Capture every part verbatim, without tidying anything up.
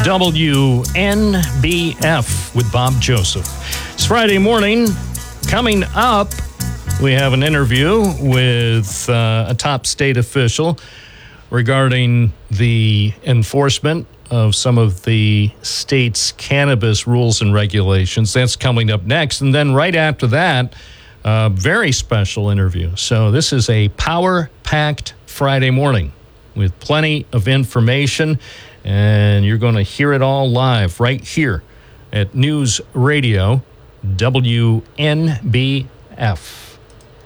W N B F with Bob Joseph. It's Friday morning. Coming up, we have an interview with uh, a top state official regarding the enforcement of some of the state's cannabis rules and regulations. That's coming up next. And then right after that, a very special interview. So this is a power-packed Friday morning with plenty of information, and you're going to hear it all live right here at News Radio W N B F.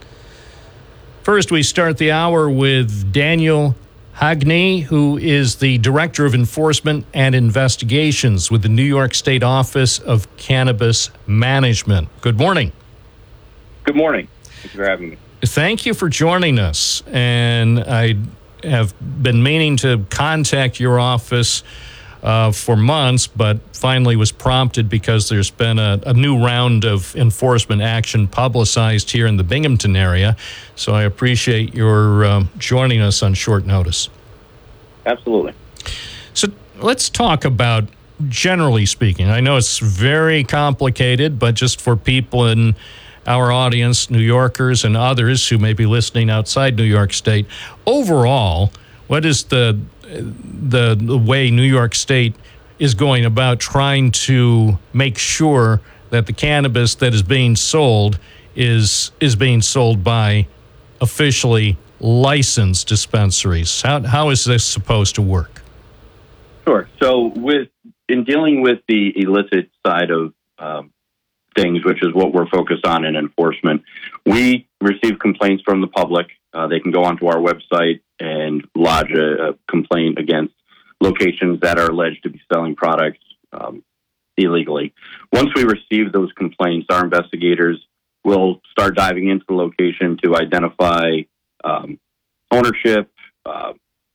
First, we start the hour with Daniel Hagney, who is the Director of Enforcement and Investigations with the New York State Office of Cannabis Management. Good morning. Good morning. Thank you for having me. Thank you for joining us. And I have been meaning to contact your office uh, for months, but finally was prompted because there's been a, a new round of enforcement action publicized here in the Binghamton area. So I appreciate your uh, joining us on short notice. Absolutely. So let's talk about, generally speaking, I know it's very complicated, but just for people in our audience, New Yorkers and others who may be listening outside New York State, overall, what is the the, the way New York State is going about trying to make sure that the cannabis that is being sold is is being sold by officially licensed dispensaries? How how is this supposed to work? Sure. So, with in dealing with the illicit side of um, things, which is what we're focused on in enforcement, we receive complaints from the public. Uh, they can go onto our website and lodge a, a complaint against locations that are alleged to be selling products um, illegally. Once we receive those complaints, our investigators will start diving into the location to identify um, ownership, uh,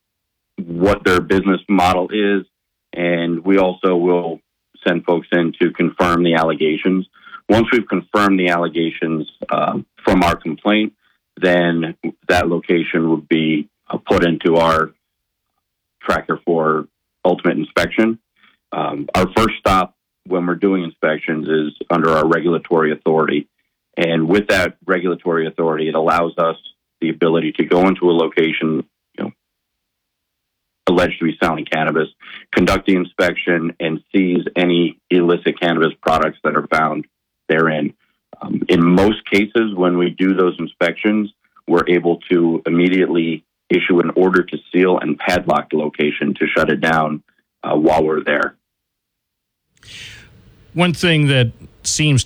what their business model is, and we also will send folks in to confirm the allegations. Once we've confirmed the allegations uh, from our complaint, then that location would be uh, put into our tracker for ultimate inspection. Um, our first stop when we're doing inspections is under our regulatory authority. And with that regulatory authority, it allows us the ability to go into a location, you know, alleged to be selling cannabis, conduct the inspection, and seize any illicit cannabis products that are found therein. Um, in most cases, when we do those inspections, we're able to immediately issue an order to seal and padlock the location to shut it down uh, while we're there. One thing that seems